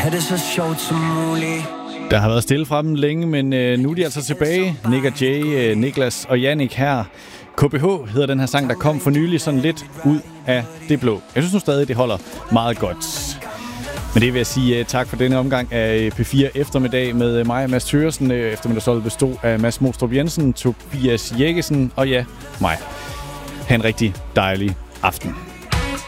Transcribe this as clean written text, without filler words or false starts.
have det så sjovt som muligt. Der har været stille fra dem længe, men nu er de altså tilbage. Nick og Jay, Niklas og Jannik her. KBH hedder den her sang, der kom for nylig sådan lidt ud af det blå. Jeg synes nu stadig, det holder meget godt. Men det vil jeg sige tak for denne omgang af P4 Eftermiddag med mig, Mads Thøgersen. Eftermiddagsholdet bestod af Mads Mostrup Jensen, Tobias Jekkesen og ja, mig. Ha' en rigtig dejlig aften.